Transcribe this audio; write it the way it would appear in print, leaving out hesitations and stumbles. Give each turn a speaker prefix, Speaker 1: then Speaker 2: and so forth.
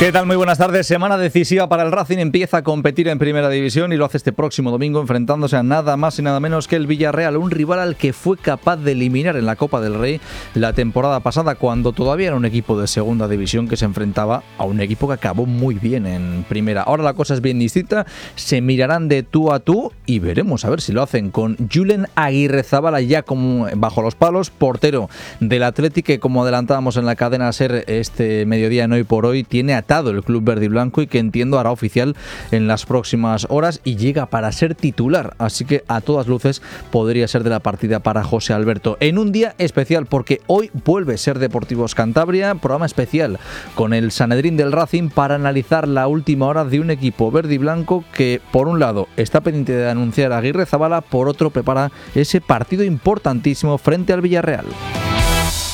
Speaker 1: ¿Qué tal? Muy buenas tardes. Semana decisiva para el Racing. Empieza a competir en Primera División y lo hace este próximo domingo enfrentándose a nada más y nada menos que el Villarreal, un rival al que fue capaz de eliminar en la Copa del Rey la temporada pasada, cuando todavía era un equipo de Segunda División que se enfrentaba a un equipo que acabó muy bien en Primera. Ahora la cosa es bien distinta, se mirarán de tú a tú y veremos a ver si lo hacen con Julen Aguirrezabala ya como bajo los palos, portero del Athletic, que como adelantábamos en la cadena SER este mediodía en Hoy por Hoy, tiene atado el club verde y blanco y que entiendo hará oficial en las próximas horas y llega para ser titular, así que a todas luces podría ser de la partida para José Alberto en un día especial, porque hoy vuelve Ser Deportivos Cantabria, programa especial con el Sanedrín del Racing para analizar la última hora de un equipo verde y blanco que por un lado está pendiente de anunciar a Aguirrezabala, por otro prepara ese partido importantísimo frente al Villarreal.